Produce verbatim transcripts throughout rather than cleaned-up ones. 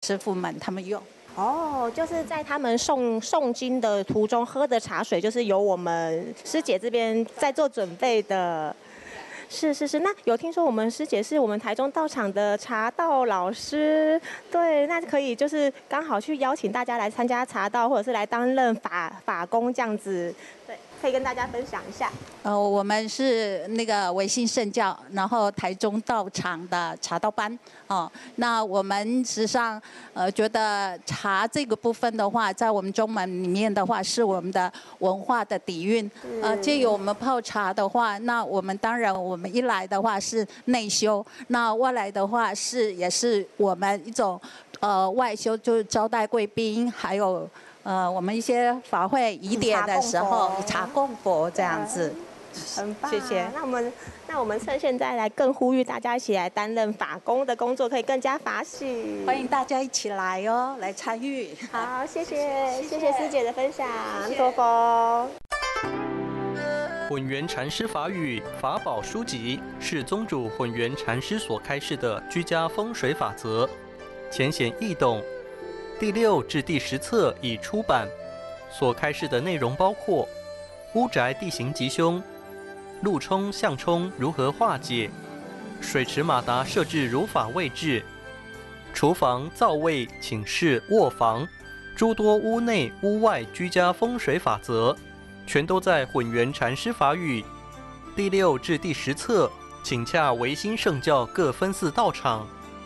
师傅们他们用。 哦，就是在他们诵诵经的途中喝的茶水，就是由我们师姐这边在做准备的。是是是，那有听说我们师姐是我们台中道场的茶道老师，对，那可以就是刚好去邀请大家来参加茶道，或者是来担任法法工这样子，对，可以跟大家分享一下。 呃，我们是那个维新圣教，然后台中道场的茶道班哦。那我们实际上呃觉得茶这个部分的话，在我们中门里面的话，是我们的文化的底蕴。呃，借由我们泡茶的话，那我们当然我们一来的话是内修，那外来的话是也是我们一种呃外修，就是招待贵宾，还有呃我们一些法会仪典的时候茶供佛这样子。 很棒， 谢谢。 那我们那我们趁现在来更呼吁大家一起来担任法工的工作，可以更加法喜。 欢迎大家一起来哦，来参与。 好，谢谢，谢谢师姐的分享，托佛。 混元禅师法语法宝书籍是宗主混元禅师所开示的居家风水法则，浅显易懂。第六至第十册已出版，所开示的内容包括屋宅地形吉凶、路冲向冲如何化解，水池马达设置如法位置，厨房、灶位、寝室、卧房诸多屋内屋外居家风水法则，全都在混元禅师法语第六至第十册，请洽维新圣教各分寺道场。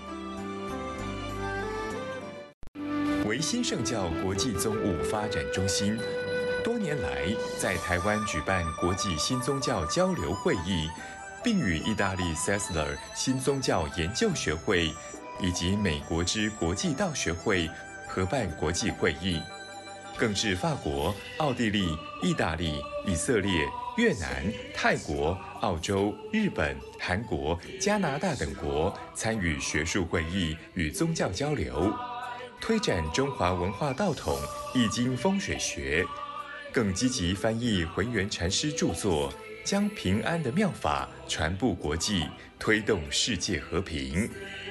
维新圣教国际宗务发展中心多年来在台湾举办国际新宗教交流会议，并与意大利 Sessler 新宗教研究学会以及美国之国际道学会合办国际会议，更至法国、奥地利、意大利、以色列、越南、泰国、澳洲、日本、韩国、加拿大等国参与学术会议与宗教交流，推展中华文化道统、易经风水学，更积极翻译浑元禅师著作，将平安的妙法传布国际，推动世界和平。